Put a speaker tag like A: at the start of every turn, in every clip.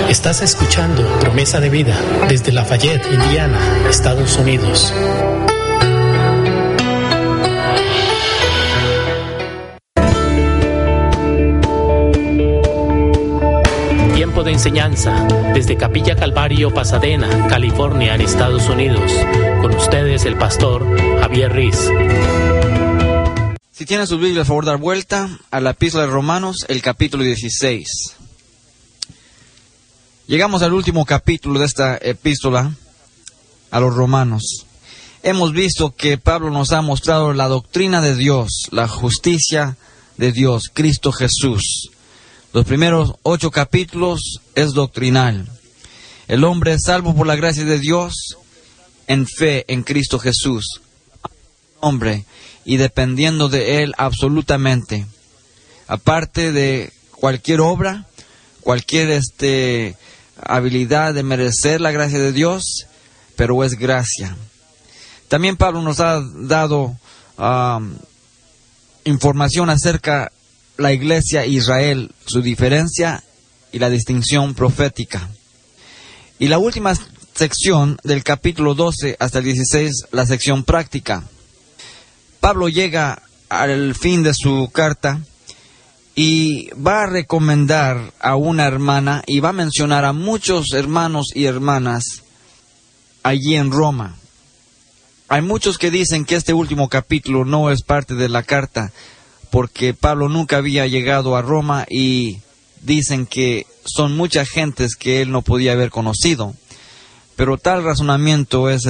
A: Estás escuchando Promesa de Vida desde Lafayette, Indiana, Estados Unidos. Tiempo de enseñanza desde Capilla Calvario, Pasadena, California, en Estados Unidos. Con ustedes el pastor Javier Riz.
B: Si tienen sus Biblias, por favor, dar vuelta a la Epístola de Romanos, el capítulo 16. Llegamos al último capítulo de esta epístola a los romanos. Hemos visto que Pablo nos ha mostrado la doctrina de Dios, la justicia de Dios, Cristo Jesús. Los primeros 8 capítulos es doctrinal. El hombre es salvo por la gracia de Dios en fe en Cristo Jesús. Hombre, y dependiendo de Él absolutamente. Aparte de cualquier obra, cualquier habilidad de merecer la gracia de Dios, pero es gracia. También Pablo nos ha dado información acerca de la iglesia Israel, su diferencia y la distinción profética. Y la última sección del capítulo 12 hasta el 16, la sección práctica. Pablo llega al fin de su carta y va a recomendar a una hermana y va a mencionar a muchos hermanos y hermanas allí en Roma. Hay muchos que dicen que este último capítulo no es parte de la carta porque Pablo nunca había llegado a Roma y dicen que son muchas gentes que él no podía haber conocido. Pero tal razonamiento es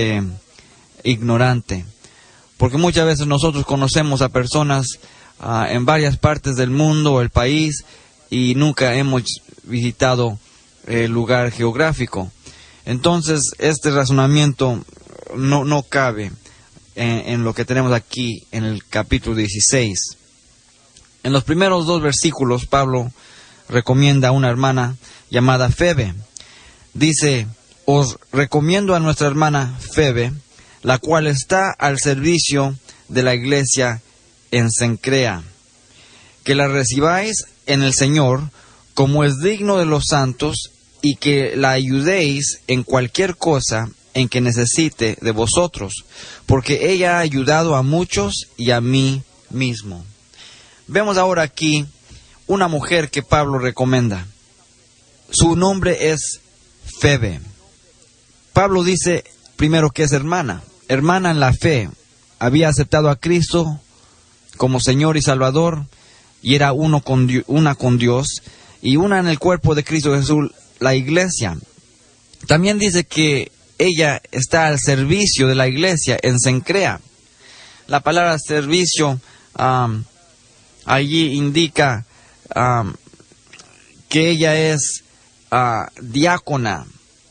B: ignorante. Porque muchas veces nosotros conocemos a personas en varias partes del mundo o el país y nunca hemos visitado el lugar geográfico. Entonces, este razonamiento no cabe en lo que tenemos aquí en el capítulo 16. En los primeros 2 versículos, Pablo recomienda a una hermana llamada Febe. Dice, os recomiendo a nuestra hermana Febe, la cual está al servicio de la iglesia en Cencrea, que la recibáis en el Señor como es digno de los santos y que la ayudéis en cualquier cosa en que necesite de vosotros, porque ella ha ayudado a muchos y a mí mismo. Vemos ahora aquí una mujer que Pablo recomienda. Su nombre es Febe. Pablo dice primero que es hermana en la fe. Había aceptado a Cristo como Señor y Salvador y era una con Dios y una en el cuerpo de Cristo Jesús, la iglesia. También dice que ella está al servicio de la iglesia en Cencrea. La palabra servicio allí indica que ella es diácona.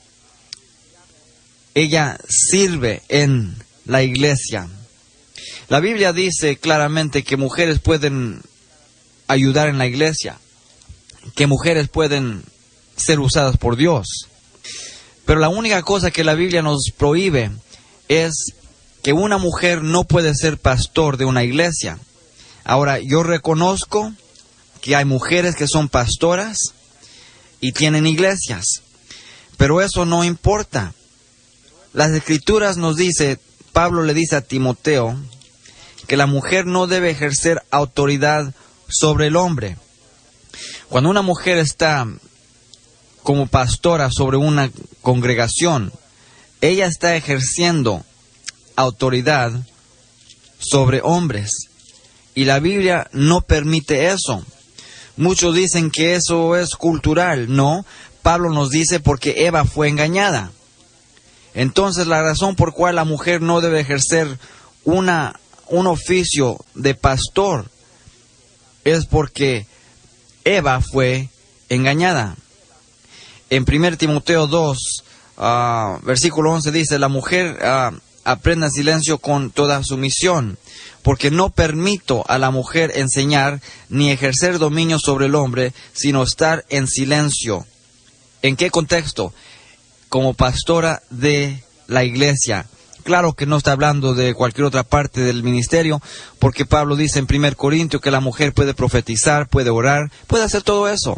B: Ella sirve en la iglesia. La Biblia dice claramente que mujeres pueden ayudar en la iglesia, que mujeres pueden ser usadas por Dios. Pero la única cosa que la Biblia nos prohíbe es que una mujer no puede ser pastor de una iglesia. Ahora, yo reconozco que hay mujeres que son pastoras y tienen iglesias, pero eso no importa. Las Escrituras nos dice, Pablo le dice a Timoteo, que la mujer no debe ejercer autoridad sobre el hombre. Cuando una mujer está como pastora sobre una congregación, ella está ejerciendo autoridad sobre hombres. Y la Biblia no permite eso. Muchos dicen que eso es cultural. No, Pablo nos dice porque Eva fue engañada. Entonces la razón por cual la mujer no debe ejercer un oficio de pastor es porque Eva fue engañada. En 1 Timoteo 2, versículo 11 dice, la mujer aprenda en silencio con toda sumisión, porque no permito a la mujer enseñar ni ejercer dominio sobre el hombre, sino estar en silencio. ¿En qué contexto? Como pastora de la iglesia. Claro que no está hablando de cualquier otra parte del ministerio, porque Pablo dice en 1 Corintios que la mujer puede profetizar, puede orar, puede hacer todo eso.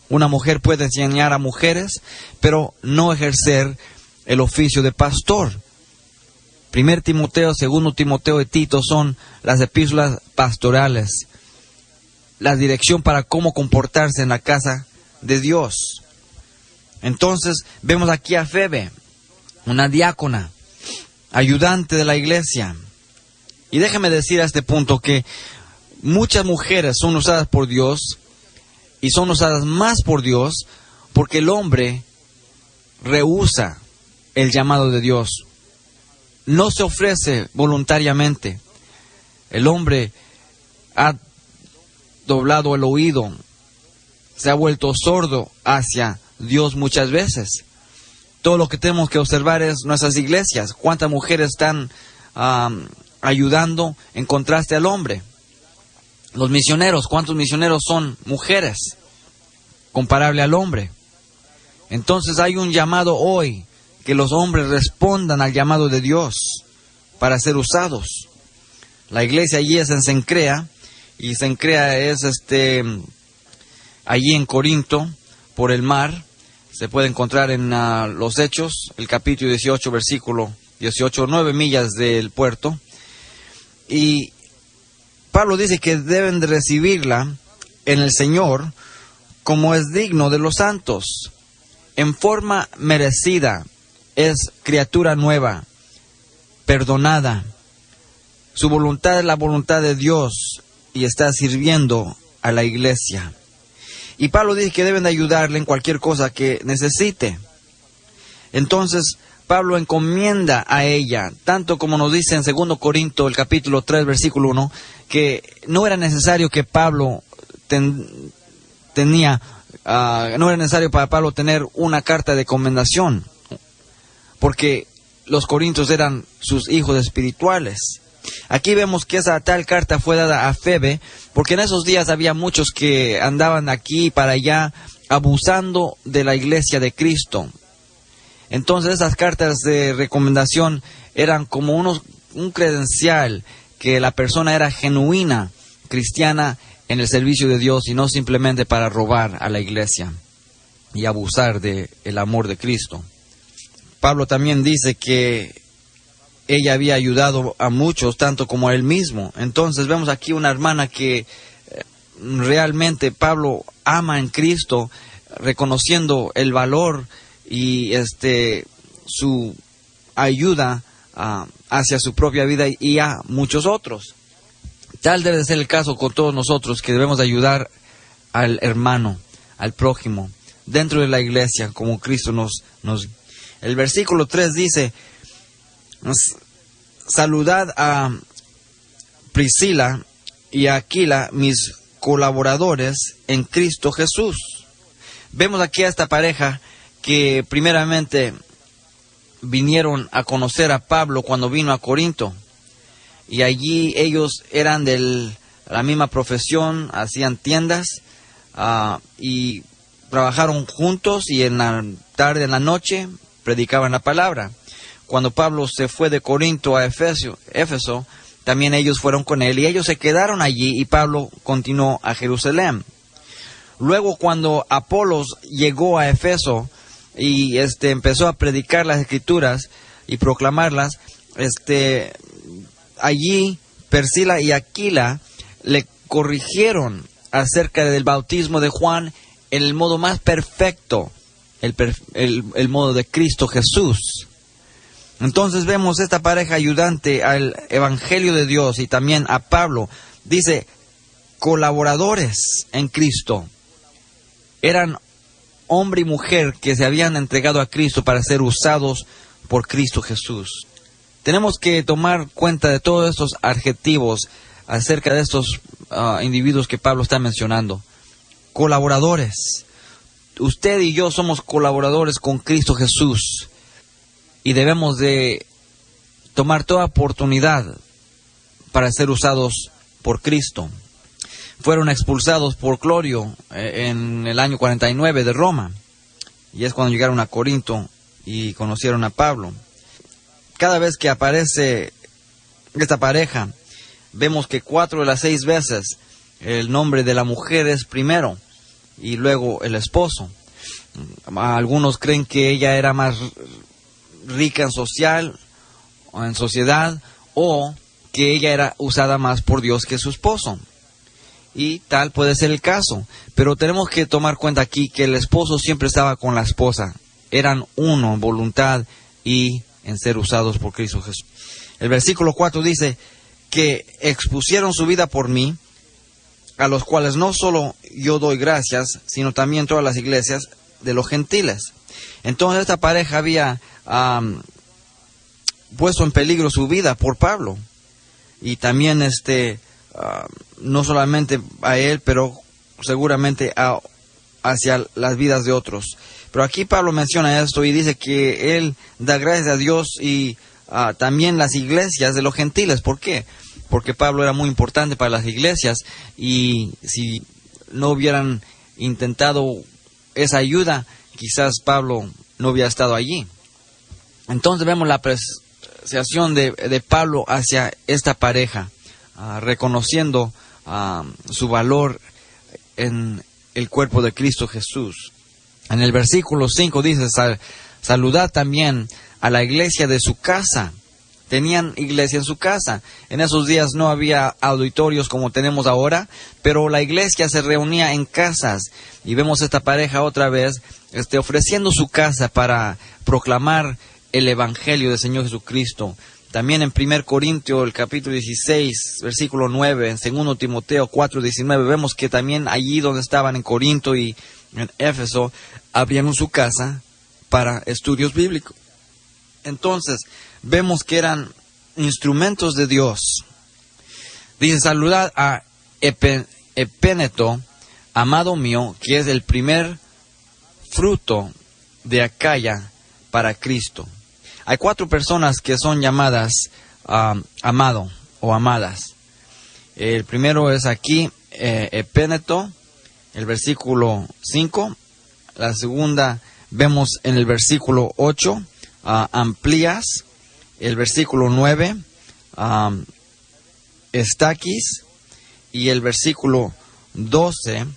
B: Una mujer puede enseñar a mujeres, pero no ejercer el oficio de pastor. 1 Timoteo, 2 Timoteo y Tito son las epístolas pastorales, la dirección para cómo comportarse en la casa de Dios. Entonces vemos aquí a Febe, una diácona, ayudante de la iglesia. Y déjeme decir a este punto que muchas mujeres son usadas por Dios, y son usadas más por Dios porque el hombre rehúsa el llamado de Dios. No se ofrece voluntariamente. El hombre ha doblado el oído, se ha vuelto sordo hacia Dios muchas veces. Todo lo que tenemos que observar es nuestras iglesias. ¿Cuántas mujeres están ayudando en contraste al hombre? Los misioneros, ¿cuántos misioneros son mujeres comparable al hombre? Entonces hay un llamado hoy, que los hombres respondan al llamado de Dios para ser usados. La iglesia allí es en Cencrea, y Cencrea es allí en Corinto, por el mar. Se puede encontrar en los Hechos, el capítulo 18, versículo 18, 9 millas del puerto. Y Pablo dice que deben de recibirla en el Señor como es digno de los santos, en forma merecida. Es criatura nueva, perdonada. Su voluntad es la voluntad de Dios y está sirviendo a la iglesia. Y Pablo dice que deben de ayudarle en cualquier cosa que necesite. Entonces Pablo encomienda a ella, tanto como nos dice en 2 Corintios, el capítulo 3, versículo 1, que no era necesario que Pablo no era necesario para Pablo tener una carta de comendación, porque los corintios eran sus hijos espirituales. Aquí vemos que esa tal carta fue dada a Febe, porque en esos días había muchos que andaban aquí y para allá abusando de la iglesia de Cristo. Entonces esas cartas de recomendación eran como un credencial que la persona era genuina cristiana en el servicio de Dios y no simplemente para robar a la iglesia y abusar del amor de Cristo. Pablo también dice que ella había ayudado a muchos, tanto como a él mismo. Entonces vemos aquí una hermana que realmente Pablo ama en Cristo, reconociendo el valor y su ayuda hacia su propia vida y a muchos otros. Tal debe de ser el caso con todos nosotros, que debemos de ayudar al hermano, al prójimo, dentro de la iglesia, como Cristo nos. El versículo 3 dice: saludad a Priscila y a Aquila, mis colaboradores en Cristo Jesús. Vemos aquí a esta pareja que primeramente vinieron a conocer a Pablo cuando vino a Corinto. Y allí ellos eran de la misma profesión, hacían tiendas y trabajaron juntos, y en la tarde, en la noche, predicaban la palabra. Cuando Pablo se fue de Corinto a Éfeso, también ellos fueron con él, y ellos se quedaron allí, y Pablo continuó a Jerusalén. Luego, cuando Apolos llegó a Éfeso y empezó a predicar las Escrituras y proclamarlas, allí Priscila y Aquila le corrigieron acerca del bautismo de Juan en el modo más perfecto, el modo de Cristo Jesús. Entonces vemos esta pareja ayudante al Evangelio de Dios y también a Pablo. Dice, colaboradores en Cristo. Eran hombre y mujer que se habían entregado a Cristo para ser usados por Cristo Jesús. Tenemos que tomar cuenta de todos estos adjetivos acerca de estos individuos que Pablo está mencionando. Colaboradores. Usted y yo somos colaboradores con Cristo Jesús y debemos de tomar toda oportunidad para ser usados por Cristo. Fueron expulsados por Clodio en el año 49 de Roma, y es cuando llegaron a Corinto y conocieron a Pablo. Cada vez que aparece esta pareja, vemos que 4 de las 6 veces el nombre de la mujer es primero. y luego el esposo. Algunos creen que ella era más rica en sociedad, o que ella era usada más por Dios que su esposo. Y tal puede ser el caso. Pero tenemos que tomar cuenta aquí que el esposo siempre estaba con la esposa. Eran uno en voluntad y en ser usados por Cristo Jesús. El versículo 4 dice que expusieron su vida por mí, a los cuales no solo yo doy gracias, sino también todas las iglesias de los gentiles. Entonces esta pareja había puesto en peligro su vida por Pablo. Y también no solamente a él, pero seguramente hacia las vidas de otros. Pero aquí Pablo menciona esto y dice que él da gracias a Dios y también las iglesias de los gentiles. ¿Por qué? Porque Pablo era muy importante para las iglesias, y si no hubieran intentado esa ayuda, quizás Pablo no hubiera estado allí. Entonces vemos la apreciación de Pablo hacia esta pareja, reconociendo su valor en el cuerpo de Cristo Jesús. En el versículo 5 dice, saludad también a la iglesia de su casa. Tenían iglesia en su casa. En esos días no había auditorios como tenemos ahora, pero la iglesia se reunía en casas. Y vemos esta pareja otra vez ofreciendo su casa para proclamar el evangelio del Señor Jesucristo. También en 1 Corintios, el capítulo 16, versículo 9, en 2 Timoteo 4, 19, vemos que también allí donde estaban en Corinto y en Éfeso, abrían su casa para estudios bíblicos. Entonces, vemos que eran instrumentos de Dios. Dice, saludad a Epéneto, amado mío, que es el primer fruto de Acaya para Cristo. Hay 4 personas que son llamadas amado o amadas. El primero es aquí, Epéneto, el versículo 5. La segunda vemos en el versículo 8, Amplias. El versículo 9, Estaquis. Y el versículo 12,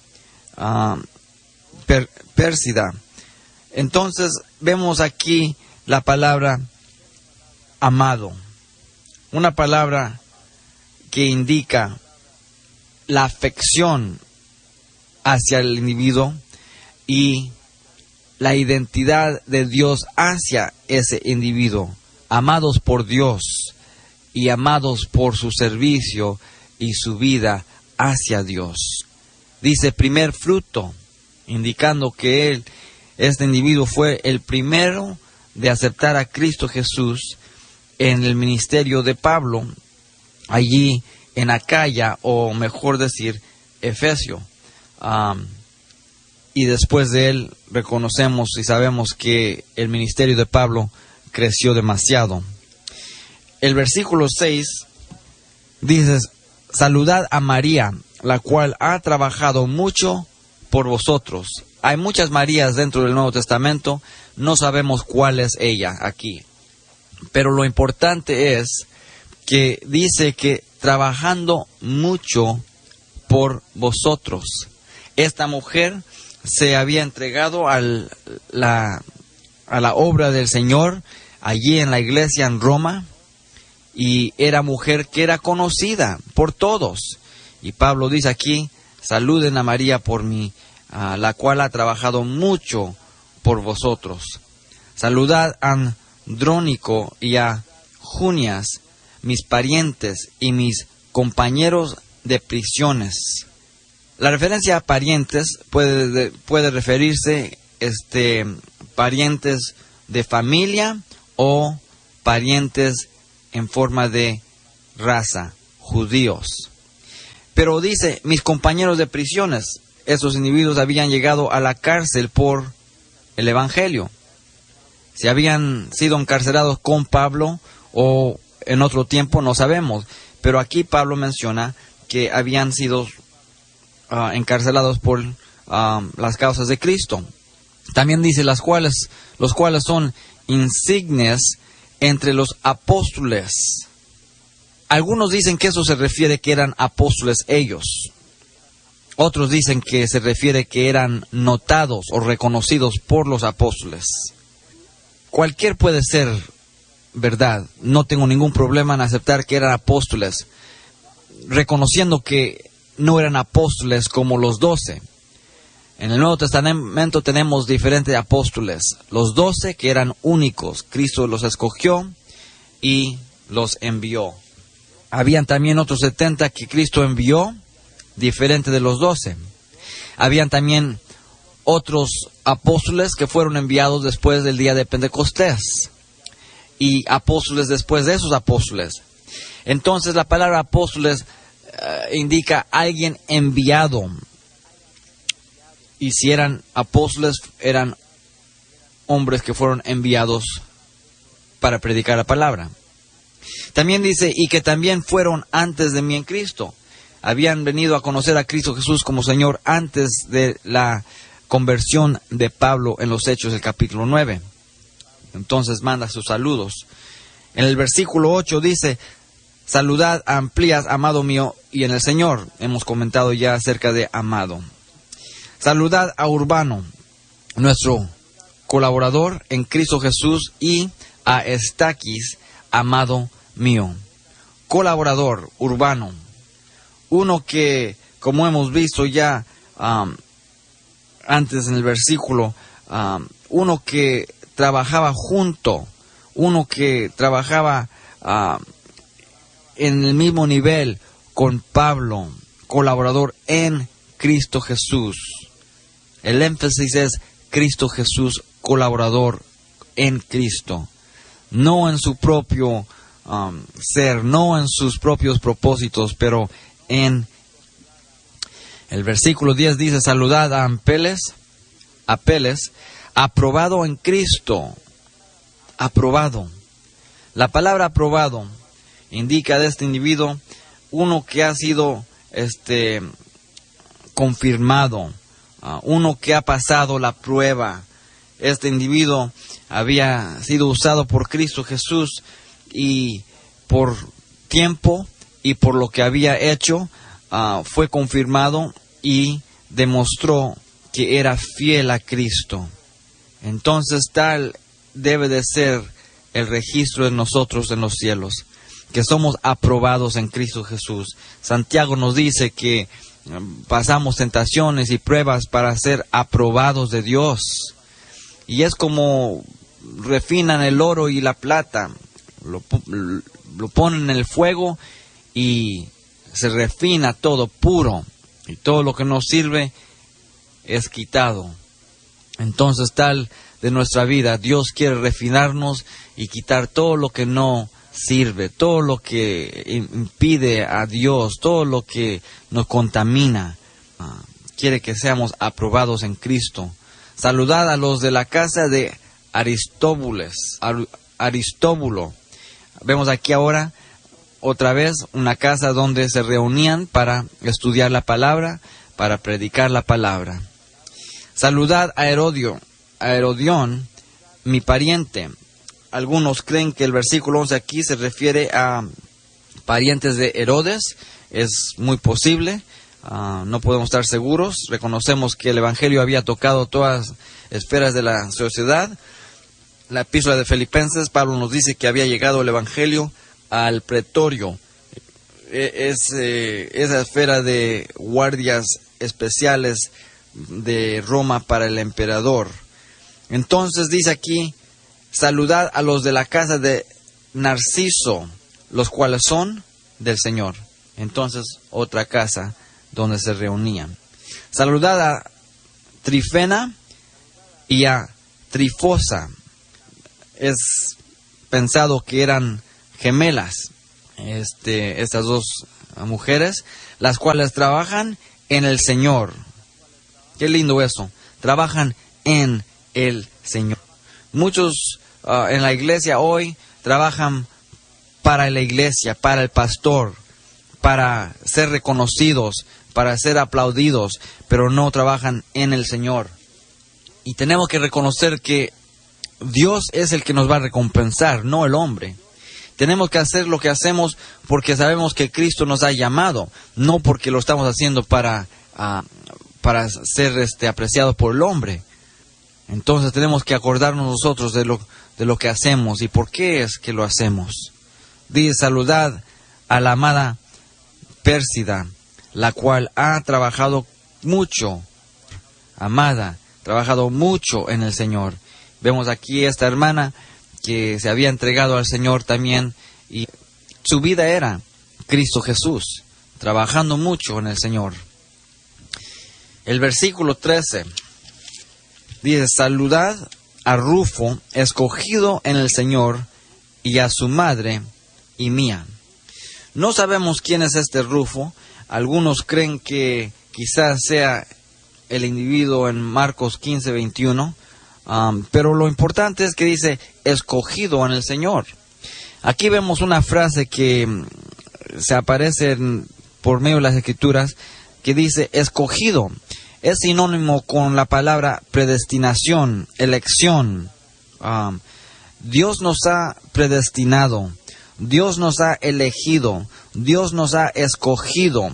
B: Pérsida. Entonces vemos aquí la palabra amado, una palabra que indica la afección hacia el individuo y la identidad de Dios hacia ese individuo, amados por Dios y amados por su servicio y su vida hacia Dios. Dice primer fruto, indicando que este individuo fue el primero de aceptar a Cristo Jesús en el ministerio de Pablo, allí en Acaya, o mejor decir, Efesio. Y después de él reconocemos y sabemos que el ministerio de Pablo creció demasiado. El versículo 6 dice, saludad a María, la cual ha trabajado mucho por vosotros. Hay muchas Marías dentro del Nuevo Testamento, no sabemos cuál es ella aquí. Pero lo importante es que dice que trabajando mucho por vosotros. Esta mujer se había entregado a la obra del Señor allí en la iglesia en Roma, y era mujer que era conocida por todos. Y Pablo dice aquí, saluden a María por mí, la cual ha trabajado mucho por vosotros. Saludad a Andrónico y a Junias, mis parientes y mis compañeros de prisiones. La referencia a parientes puede referirse parientes de familia o parientes en forma de raza, judíos. Pero dice, mis compañeros de prisiones. Esos individuos habían llegado a la cárcel por el Evangelio. Si habían sido encarcelados con Pablo o en otro tiempo, no sabemos. Pero aquí Pablo menciona que habían sido encarcelados por las causas de Cristo. También dice los cuales son insignes entre los apóstoles. Algunos dicen que eso se refiere que eran apóstoles ellos. Otros dicen que se refiere que eran notados o reconocidos por los apóstoles. Cualquier puede ser verdad. No tengo ningún problema en aceptar que eran apóstoles, reconociendo que no eran apóstoles como los 12. En el Nuevo Testamento tenemos diferentes apóstoles. Los 12 que eran únicos. Cristo los escogió y los envió. Habían también otros 70 que Cristo envió, diferente de los 12. Habían también otros apóstoles que fueron enviados después del día de Pentecostés. Y apóstoles después de esos apóstoles. Entonces la palabra apóstoles indica alguien enviado. Y si eran apóstoles, eran hombres que fueron enviados para predicar la palabra. También dice, y que también fueron antes de mí en Cristo. Habían venido a conocer a Cristo Jesús como Señor antes de la conversión de Pablo en los Hechos del capítulo 9. Entonces manda sus saludos. En el versículo 8 dice, saludad a Amplias, amado mío, y en el Señor. Hemos comentado ya acerca de amado. Saludad a Urbano, nuestro colaborador en Cristo Jesús, y a Estaquis, amado mío. Colaborador, Urbano. Uno que, como hemos visto ya antes en el versículo, uno que trabajaba junto, uno que trabajaba en el mismo nivel con Pablo, colaborador en Cristo Jesús. El énfasis es Cristo Jesús, colaborador en Cristo. No en su propio ser, no en sus propios propósitos, pero en el versículo 10 dice, saludad a Apeles, aprobado en Cristo. Aprobado. La palabra aprobado indica de este individuo uno que ha sido confirmado, uno que ha pasado la prueba. Este individuo había sido usado por Cristo Jesús y por tiempo y por lo que había hecho fue confirmado y demostró que era fiel a Cristo. Entonces tal debe de ser el registro de nosotros en los cielos, que somos aprobados en Cristo Jesús. Santiago nos dice que pasamos tentaciones y pruebas para ser aprobados de Dios. Y es como refinan el oro y la plata, lo ponen en el fuego y se refina todo puro, y todo lo que nos sirve es quitado. Entonces tal de nuestra vida, Dios quiere refinarnos y quitar todo lo que no sirve, todo lo que impide a Dios, todo lo que nos contamina. Quiere que seamos aprobados en Cristo. Saludad a los de la casa de Aristóbulo. Vemos aquí ahora otra vez una casa donde se reunían para estudiar la palabra, para predicar la palabra. Saludad a Herodión, mi pariente. Algunos creen que el versículo 11 aquí se refiere a parientes de Herodes. Es muy posible. No podemos estar seguros. Reconocemos que el Evangelio había tocado todas las esferas de la sociedad. La epístola de Filipenses, Pablo nos dice que había llegado el Evangelio al pretorio. Esa esfera de guardias especiales de Roma para el emperador. Entonces dice aquí, saludad a los de la casa de Narciso, los cuales son del Señor. Entonces otra casa donde se reunían. Saludad a Trifena y a Trifosa. Es pensado que eran gemelas, estas dos mujeres, las cuales trabajan en el Señor. Qué lindo eso. Trabajan en el Señor. Muchos en la iglesia hoy trabajan para la iglesia, para el pastor, para ser reconocidos, para ser aplaudidos, pero no trabajan en el Señor. Y tenemos que reconocer que Dios es el que nos va a recompensar, no el hombre. Tenemos que hacer lo que hacemos porque sabemos que Cristo nos ha llamado, no porque lo estamos haciendo para para ser apreciado por el hombre. Entonces tenemos que acordarnos nosotros de lo que hacemos y por qué es que lo hacemos. Dice: saludad a la amada Pérsida, la cual ha trabajado mucho, trabajado mucho en el Señor. Vemos aquí esta hermana que se había entregado al Señor también, y su vida era Cristo Jesús, trabajando mucho en el Señor. El versículo 13 dice: saludad a Rufo, escogido en el Señor, y a su madre y mía. No sabemos quién es este Rufo. Algunos creen que quizás sea el individuo en Marcos 15:21, pero lo importante es que dice escogido en el Señor. Aquí vemos una frase que se aparece por medio de las Escrituras, que dice escogido. Es sinónimo con la palabra predestinación, elección. Dios nos ha predestinado, Dios nos ha elegido, Dios nos ha escogido.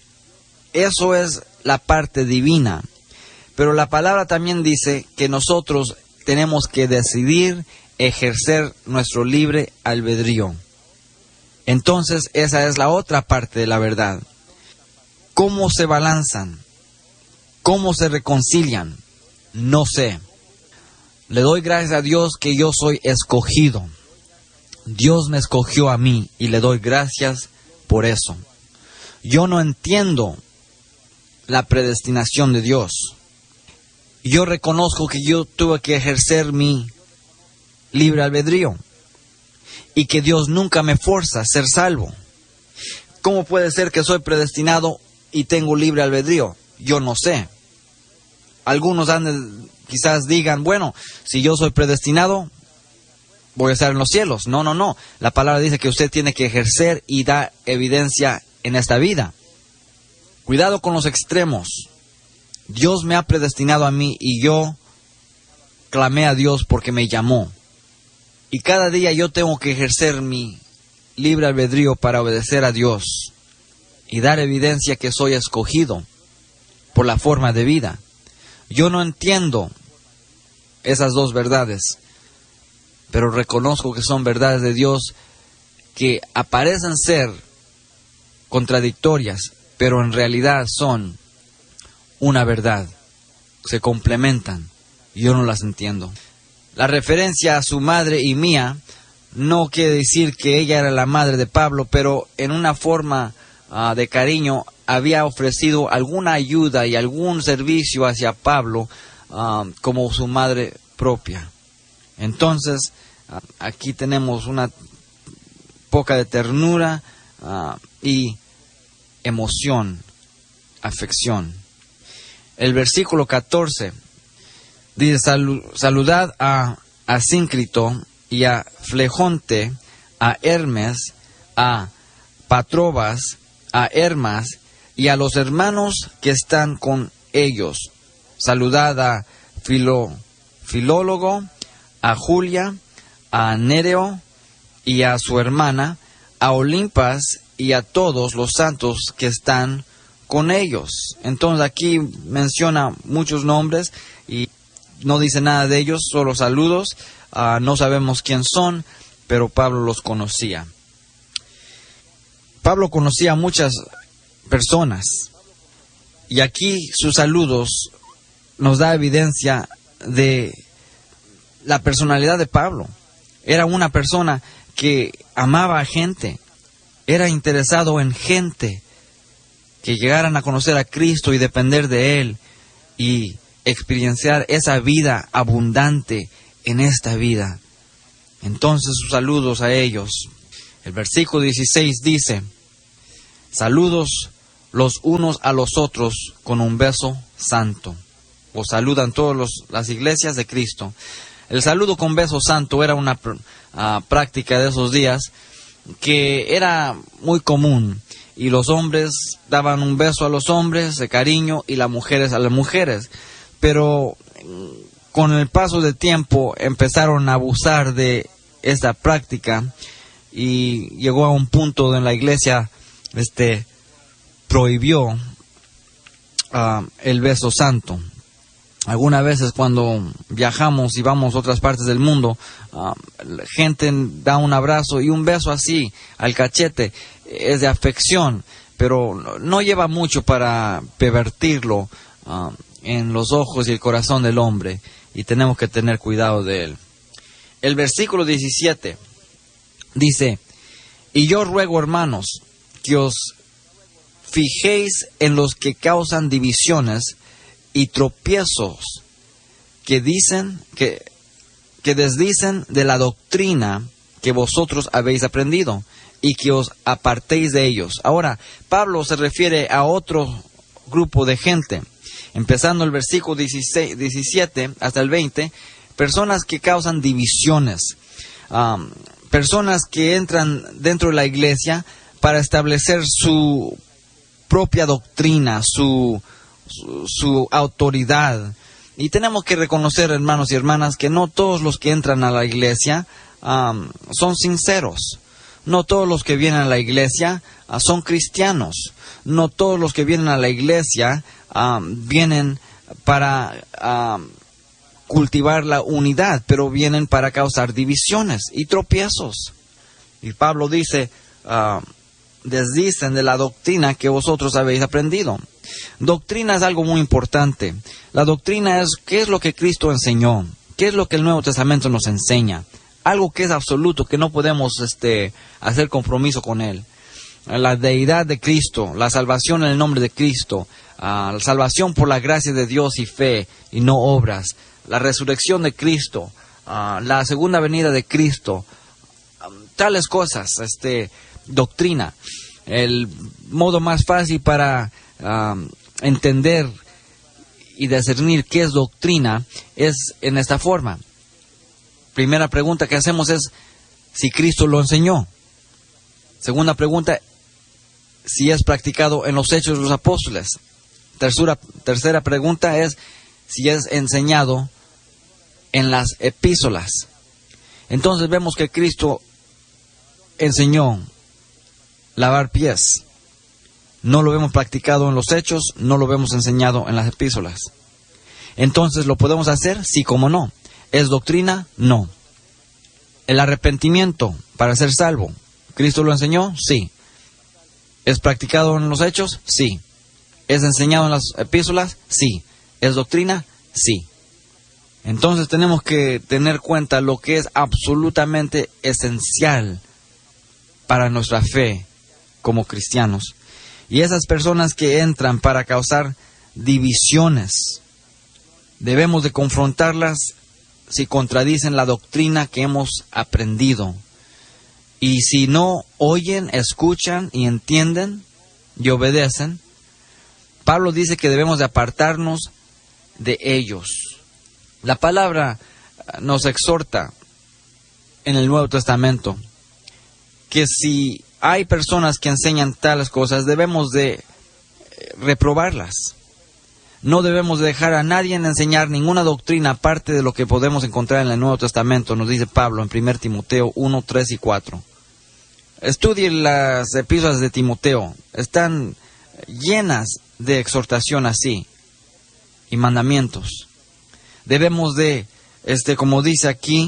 B: Eso es la parte divina. Pero la palabra también dice que nosotros tenemos que decidir ejercer nuestro libre albedrío. Entonces esa es la otra parte de la verdad. ¿Cómo se balanzan? ¿Cómo se reconcilian? No sé. Le doy gracias a Dios que yo soy escogido. Dios me escogió a mí y le doy gracias por eso. Yo no entiendo la predestinación de Dios. Yo reconozco que yo tuve que ejercer mi libre albedrío y que Dios nunca me fuerza a ser salvo. ¿Cómo puede ser que soy predestinado y tengo libre albedrío? Yo no sé. Algunos quizás digan, bueno, si yo soy predestinado, voy a estar en los cielos. No. La palabra dice que usted tiene que ejercer y dar evidencia en esta vida. Cuidado con los extremos. Dios me ha predestinado a mí y yo clamé a Dios porque me llamó. Y cada día yo tengo que ejercer mi libre albedrío para obedecer a Dios y dar evidencia que soy escogido por la forma de vida. Yo no entiendo esas dos verdades, pero reconozco que son verdades de Dios que aparecen ser contradictorias, pero en realidad son una verdad. Se complementan y yo no las entiendo. La referencia a su madre y mía no quiere decir que ella era la madre de Pablo, pero en una forma de cariño había ofrecido alguna ayuda y algún servicio hacia Pablo como su madre propia. Entonces, aquí tenemos una poca de ternura y emoción, afección. El versículo 14 dice: saludad a Asíncrito y a Flegonte, a Hermes, a Patrobas, a Hermas y a los hermanos que están con ellos. Saludad a Filólogo, a Julia, a Nereo y a su hermana, a Olimpas y a todos los santos que están con ellos. Entonces aquí menciona muchos nombres y no dice nada de ellos, solo saludos. No sabemos quién son, pero Pablo los conocía. Pablo conocía a muchas personas y aquí sus saludos nos da evidencia de la personalidad de Pablo. Era una persona que amaba a gente, era interesado en gente que llegaran a conocer a Cristo y depender de Él y experienciar esa vida abundante en esta vida. Entonces sus saludos a ellos. El versículo 16 dice: saludos los unos a los otros con un beso santo. Os saludan todas las iglesias de Cristo. El saludo con beso santo era una práctica de esos días que era muy común. Y los hombres daban un beso a los hombres de cariño y las mujeres a las mujeres. Pero con el paso del tiempo empezaron a abusar de esta práctica y llegó a un punto donde la iglesia prohibió el beso santo. Algunas veces cuando viajamos y vamos a otras partes del mundo, la gente da un abrazo y un beso así al cachete, es de afección, pero no lleva mucho para pervertirlo en los ojos y el corazón del hombre, y tenemos que tener cuidado de él. El versículo 17 dice: y yo ruego, hermanos, que os fijéis en los que causan divisiones y tropiezos, que desdicen de la doctrina que vosotros habéis aprendido, y que os apartéis de ellos. Ahora, Pablo se refiere a otro grupo de gente, empezando el versículo 17 hasta el 20, personas que causan divisiones, personas que entran dentro de la iglesia para establecer su propia doctrina, su autoridad. Y tenemos que reconocer, hermanos y hermanas, que no todos los que entran a la iglesia son sinceros. No todos los que vienen a la iglesia son cristianos. No todos los que vienen a la iglesia vienen para cultivar la unidad, pero vienen para causar divisiones y tropiezos. Y Pablo dice, desdicen de la doctrina que vosotros habéis aprendido. Doctrina es algo muy importante. La doctrina es qué es lo que Cristo enseñó, qué es lo que el Nuevo Testamento nos enseña. Algo que es absoluto, que no podemos hacer compromiso con él. La deidad de Cristo, la salvación en el nombre de Cristo, la salvación por la gracia de Dios y fe y no obras, la resurrección de Cristo, la segunda venida de Cristo, tales cosas, doctrina. El modo más fácil para entender y discernir qué es doctrina es en esta forma. Primera pregunta que hacemos es si Cristo lo enseñó. Segunda pregunta, si es practicado en los Hechos de los Apóstoles. Tercera pregunta es si es enseñado en las epístolas. Entonces vemos que Cristo enseñó lavar pies. No lo vemos practicado en los Hechos, no lo vemos enseñado en las epístolas. Entonces, ¿lo podemos hacer? Sí, como no. ¿Es doctrina? No. ¿El arrepentimiento para ser salvo? ¿Cristo lo enseñó? Sí. ¿Es practicado en los Hechos? Sí. ¿Es enseñado en las epístolas? Sí. ¿Es doctrina? Sí. Entonces tenemos que tener cuenta lo que es absolutamente esencial para nuestra fe como cristianos. Y esas personas que entran para causar divisiones, debemos de confrontarlas si contradicen la doctrina que hemos aprendido. Y si no oyen, escuchan y entienden y obedecen, Pablo dice que debemos de apartarnos de ellos. La palabra nos exhorta en el Nuevo Testamento que si hay personas que enseñan tales cosas, debemos de reprobarlas. No debemos dejar a nadie en enseñar ninguna doctrina aparte de lo que podemos encontrar en el Nuevo Testamento, nos dice Pablo en 1 Timoteo 1, 3 y 4. Estudie las epístolas de Timoteo, están llenas de exhortación así y mandamientos. Debemos de, como dice aquí,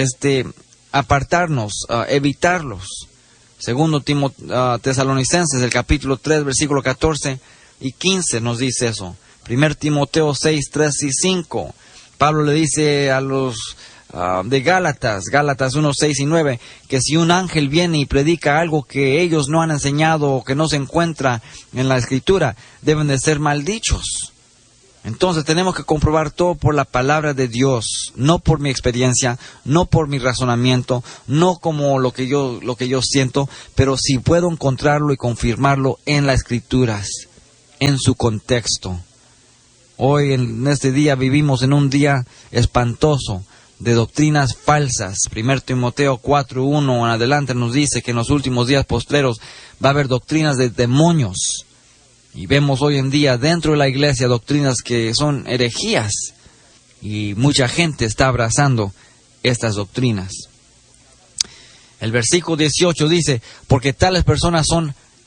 B: apartarnos, evitarlos. Segundo Tesalonicenses, el capítulo 3, versículo 14 y 15 nos dice eso. 1 Timoteo 6, 3 y 5. Pablo le dice a los de Gálatas 1, 6 y 9, que si un ángel viene y predica algo que ellos no han enseñado o que no se encuentra en la Escritura, deben de ser maldichos. Entonces tenemos que comprobar todo por la palabra de Dios, no por mi experiencia, no por mi razonamiento, no como lo que yo siento, pero si puedo encontrarlo y confirmarlo en las Escrituras, en su contexto. Hoy en este día vivimos en un día espantoso de doctrinas falsas. 1 Timoteo 4:1 en adelante nos dice que en los últimos días postreros va a haber doctrinas de demonios. Y vemos hoy en día dentro de la iglesia doctrinas que son herejías. Y mucha gente está abrazando estas doctrinas. El versículo 18 dice, porque tales personas son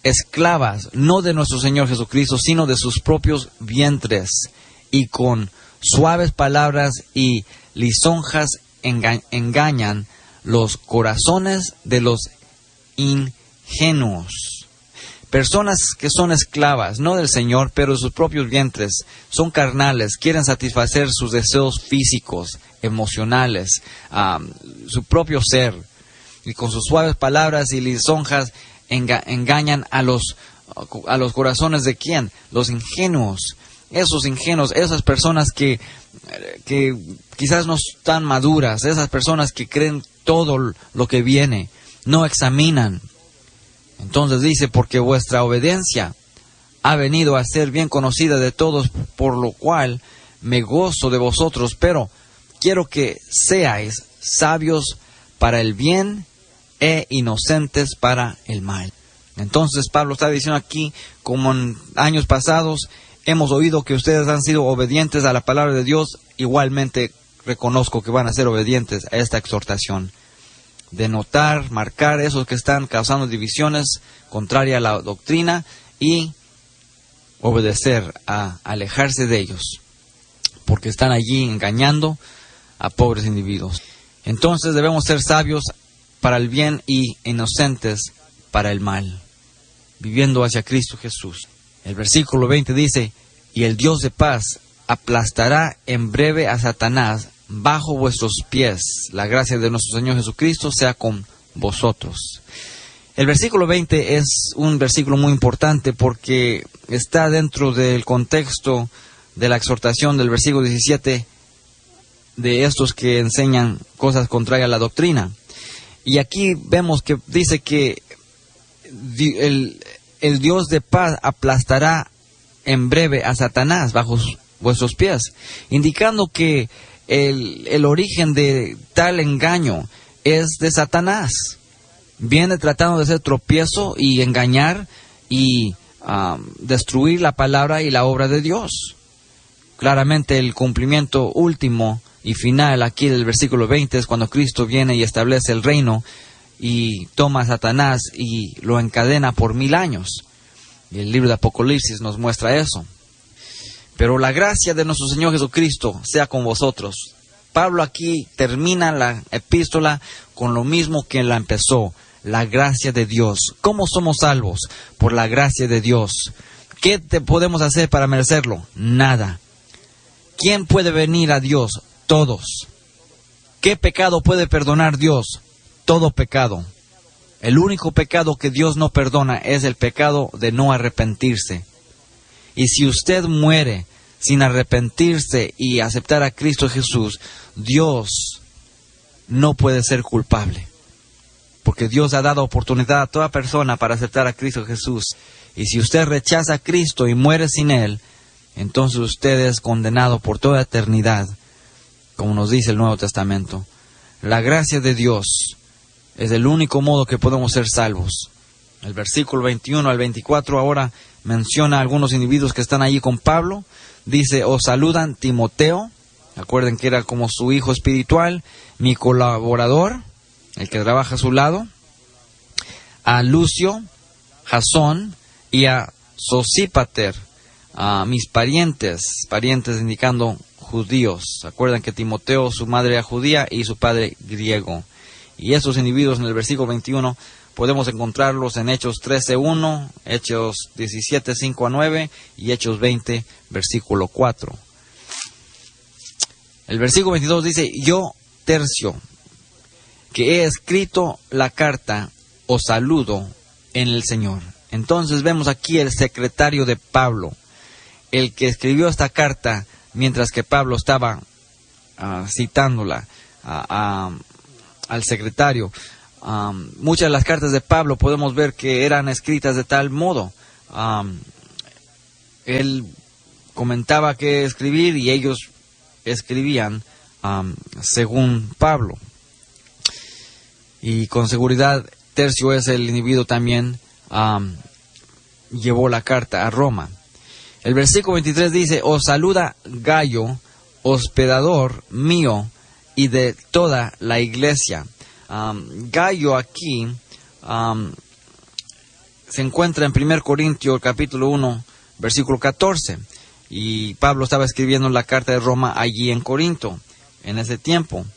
B: esclavas, no de nuestro Señor Jesucristo, sino de sus propios vientres, y con suaves palabras y lisonjas engañan los corazones de los ingenuos. Personas que son esclavas, no del Señor, pero de sus propios vientres, son carnales, quieren satisfacer sus deseos físicos, emocionales, su propio ser, y con sus suaves palabras y lisonjas engañan a los corazones de ¿quién? Los ingenuos. Esos ingenuos, esas personas que quizás no están maduras, esas personas que creen todo lo que viene, no examinan. Entonces dice, porque vuestra obediencia ha venido a ser bien conocida de todos, por lo cual me gozo de vosotros, pero quiero que seáis sabios para el bien e inocentes para el mal. Entonces Pablo está diciendo aquí, como en años pasados, hemos oído que ustedes han sido obedientes a la palabra de Dios, igualmente reconozco que van a ser obedientes a esta exhortación. De notar, marcar esos que están causando divisiones contrarias a la doctrina y obedecer, a alejarse de ellos, porque están allí engañando a pobres individuos. Entonces debemos ser sabios para el bien y inocentes para el mal, viviendo hacia Cristo Jesús. El versículo 20 dice, y el Dios de paz aplastará en breve a Satanás bajo vuestros pies. La gracia de nuestro Señor Jesucristo sea con vosotros. El versículo 20 es un versículo muy importante porque está dentro del contexto de la exhortación del versículo 17 de estos que enseñan cosas contrarias a la doctrina. Y aquí vemos que dice que el Dios de paz aplastará en breve a Satanás bajo vuestros pies, indicando que el origen de tal engaño es de Satanás. Viene tratando de hacer tropiezo y engañar y destruir la palabra y la obra de Dios. Claramente el cumplimiento último y final aquí del versículo 20 es cuando Cristo viene y establece el reino y toma a Satanás y lo encadena por 1000 años. Y el libro de Apocalipsis nos muestra eso. Pero la gracia de nuestro Señor Jesucristo sea con vosotros. Pablo aquí termina la epístola con lo mismo que la empezó. La gracia de Dios. ¿Cómo somos salvos? Por la gracia de Dios. ¿Qué podemos hacer para merecerlo? Nada. ¿Quién puede venir a Dios? Todos. ¿Qué pecado puede perdonar Dios? Todo pecado. El único pecado que Dios no perdona es el pecado de no arrepentirse. Y si usted muere sin arrepentirse y aceptar a Cristo Jesús, Dios no puede ser culpable. Porque Dios ha dado oportunidad a toda persona para aceptar a Cristo Jesús. Y si usted rechaza a Cristo y muere sin Él, entonces usted es condenado por toda eternidad, como nos dice el Nuevo Testamento. La gracia de Dios es el único modo que podemos ser salvos. El versículo 21 al 24 ahora menciona a algunos individuos que están allí con Pablo. Dice, os saludan Timoteo, acuerden que era como su hijo espiritual, mi colaborador, el que trabaja a su lado, a Lucio, Jasón y a Sosípater, a mis parientes indicando judíos. Acuerdan que Timoteo, su madre era judía y su padre griego. Y esos individuos en el versículo 21 podemos encontrarlos en Hechos 13:1, Hechos 17:5-9 y Hechos 20, versículo 4. El versículo 22 dice, yo, Tercio, que he escrito la carta, os saludo en el Señor. Entonces vemos aquí el secretario de Pablo, el que escribió esta carta mientras que Pablo estaba citándola al secretario. Muchas de las cartas de Pablo podemos ver que eran escritas de tal modo. Él comentaba qué escribir y ellos escribían según Pablo. Y con seguridad Tercio es el individuo también llevó la carta a Roma. El versículo 23 dice, os saluda Gayo, hospedador mío y de toda la iglesia. Gayo aquí se encuentra en 1 Corintios capítulo 1, versículo 14. Y Pablo estaba escribiendo la carta de Roma allí en Corinto, en ese tiempo.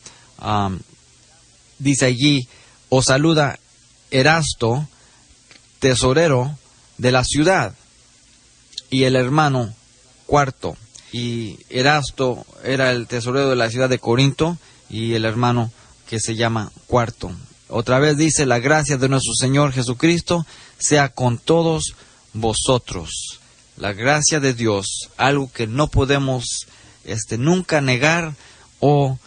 B: Dice allí: os saluda Erasto, tesorero de la ciudad, y el hermano Cuarto. Y Erasto era el tesorero de la ciudad de Corinto, y el hermano que se llama Cuarto. Otra vez dice: la gracia de nuestro Señor Jesucristo sea con todos vosotros. La gracia de Dios, algo que no podemos nunca negar o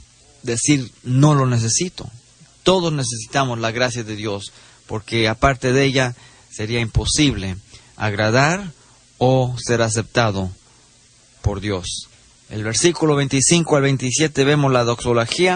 B: decir no lo necesito. Todos necesitamos la gracia de Dios, porque aparte de ella sería imposible agradar o ser aceptado por Dios. El versículo 25 al 27 vemos la doxología,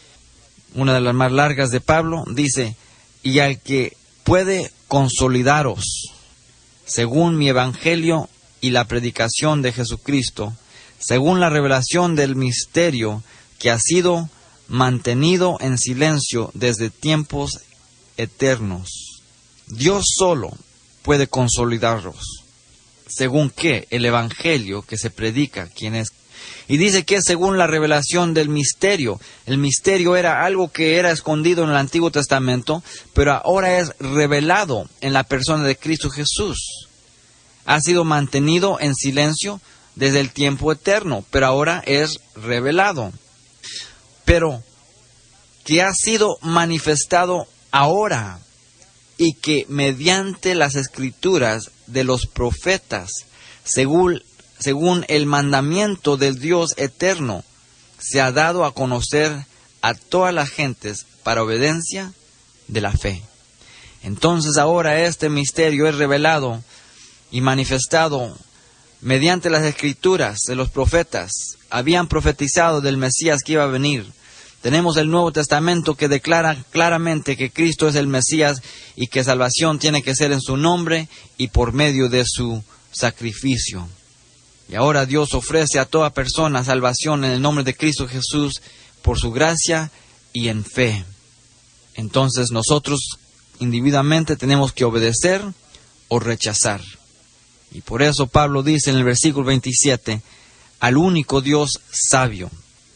B: una de las más largas de Pablo. Dice: y al que puede consolidaros, según mi evangelio y la predicación de Jesucristo, según la revelación del misterio que ha sido mantenido en silencio desde tiempos eternos. Dios solo puede consolidaros. ¿Según qué? El evangelio que se predica, ¿quién es? Y dice que es según la revelación del misterio. El misterio era algo que era escondido en el Antiguo Testamento, pero ahora es revelado en la persona de Cristo Jesús. Ha sido mantenido en silencio desde el tiempo eterno, pero ahora es revelado. Pero que ha sido manifestado ahora, y que mediante las escrituras de los profetas, según el mandamiento del Dios eterno, se ha dado a conocer a todas las gentes para obediencia de la fe. Entonces ahora este misterio es revelado y manifestado mediante las escrituras de los profetas. Habían profetizado del Mesías que iba a venir. Tenemos el Nuevo Testamento que declara claramente que Cristo es el Mesías y que salvación tiene que ser en su nombre y por medio de su sacrificio. Y ahora Dios ofrece a toda persona salvación en el nombre de Cristo Jesús por su gracia y en fe. Entonces nosotros individualmente tenemos que obedecer o rechazar. Y por eso Pablo dice en el versículo 27, al único Dios sabio,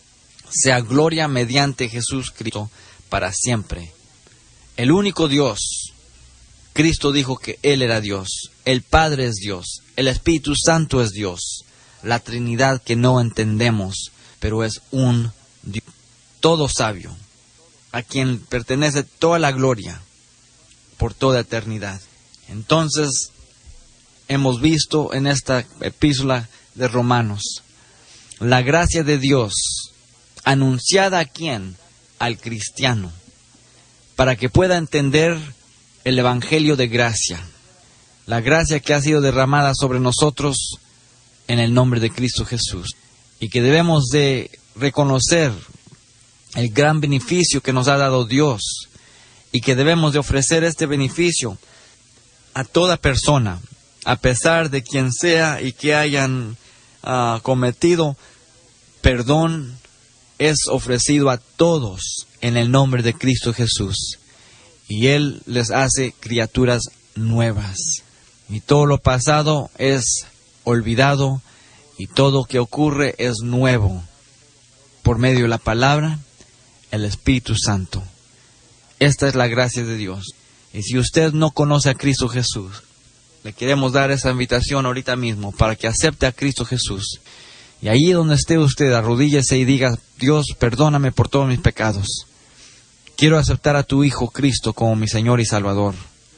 B: sea gloria mediante Jesucristo para siempre. El único Dios. Cristo dijo que Él era Dios. El Padre es Dios. El Espíritu Santo es Dios. La Trinidad que no entendemos, pero es un Dios todo sabio, a quien pertenece toda la gloria por toda eternidad. Entonces, hemos visto en esta epístola de Romanos la gracia de Dios anunciada a quién, al cristiano, para que pueda entender el evangelio de gracia, la gracia que ha sido derramada sobre nosotros en el nombre de Cristo Jesús, y que debemos de reconocer el gran beneficio que nos ha dado Dios, y que debemos de ofrecer este beneficio a toda persona, a pesar de quien sea y que hayan cometido perdón. Es ofrecido a todos en el nombre de Cristo Jesús. Y Él les hace criaturas nuevas. Y todo lo pasado es olvidado. Y todo lo que ocurre es nuevo. Por medio de la palabra, el Espíritu Santo. Esta es la gracia de Dios. Y si usted no conoce a Cristo Jesús, le queremos dar esa invitación ahorita mismo para que acepte a Cristo Jesús. Y allí donde esté usted, arrodíllese y diga: Dios, perdóname por todos mis pecados. Quiero aceptar a tu Hijo Cristo como mi Señor y Salvador.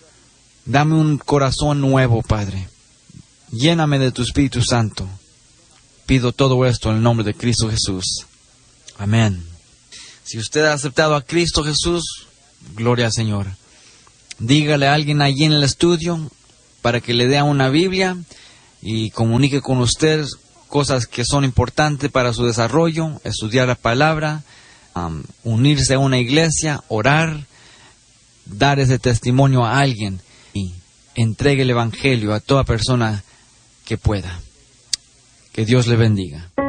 B: Dame un corazón nuevo, Padre. Lléname de tu Espíritu Santo. Pido todo esto en el nombre de Cristo Jesús. Amén. Si usted ha aceptado a Cristo Jesús, gloria al Señor. Dígale a alguien allí en el estudio para que le dé una Biblia y comunique con usted cosas que son importantes para su desarrollo: estudiar la palabra, unirse a una iglesia, orar, dar ese testimonio a alguien y entregue el evangelio a toda persona que pueda. Que Dios le bendiga.